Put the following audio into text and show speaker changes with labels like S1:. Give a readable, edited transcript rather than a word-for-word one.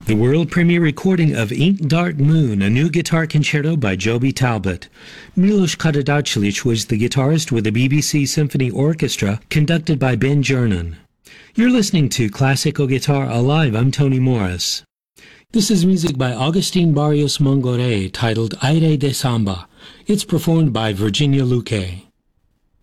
S1: The world premiere recording of Ink Dark Moon, a new guitar concerto by Joby Talbot. Milos Karadarczyk was the guitarist with the BBC Symphony Orchestra, conducted by Ben Jernan. You're listening to Classical Guitar Alive. I'm Tony Morris. This is music by Agustin Barrios Mongore titled Aire de Samba. It's performed by Virginia Luque.